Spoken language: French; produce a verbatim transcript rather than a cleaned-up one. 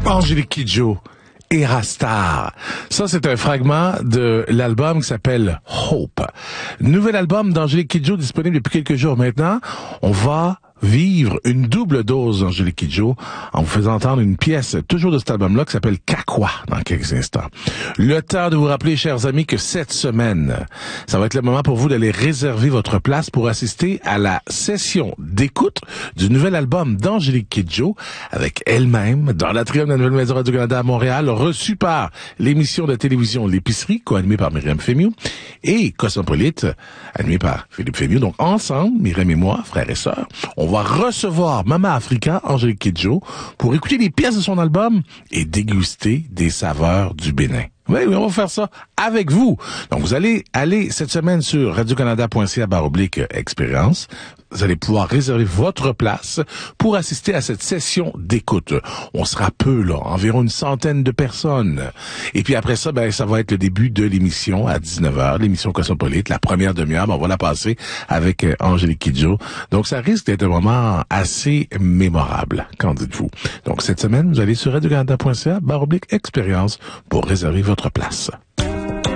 Angélique Kidjo, Erastar. Ça, c'est un fragment de l'album qui s'appelle Hope. Nouvel album d'Angélique Kidjo disponible depuis quelques jours maintenant. On va vivre une double dose d'Angélique Kidjo en vous faisant entendre une pièce toujours de cet album-là qui s'appelle Kakwa dans quelques instants. Le temps de vous rappeler, chers amis, que cette semaine, ça va être le moment pour vous d'aller réserver votre place pour assister à la session d'écoute du nouvel album d'Angélique Kidjo avec elle-même dans l'atrium de la Nouvelle Maison Radio-Canada à Montréal, reçu par l'émission de télévision L'épicerie, co-animée par Myriam Fémiou, et Cosmopolite, animée par Philippe Fémiou. Donc ensemble, Myriam et moi, frères et sœurs, on va recevoir Mama Africa, Angélique Kidjo, pour écouter les pièces de son album et déguster des saveurs du Bénin. Oui, oui, on va faire ça avec vous. Donc, vous allez aller cette semaine sur radiocanada.ca barre oblique expérience. Vous allez pouvoir réserver votre place pour assister à cette session d'écoute. On sera peu, là, environ une centaine de personnes. Et puis après ça, ben, ça va être le début de l'émission à dix-neuf heures, l'émission Cosmopolite, la première demi-heure, ben, on va la passer avec euh, Angélique Kidjo. Donc, ça risque d'être un moment assez mémorable. Qu'en dites-vous? Donc, cette semaine, vous allez sur radiocanada.ca barre oblique expérience pour réserver votre place.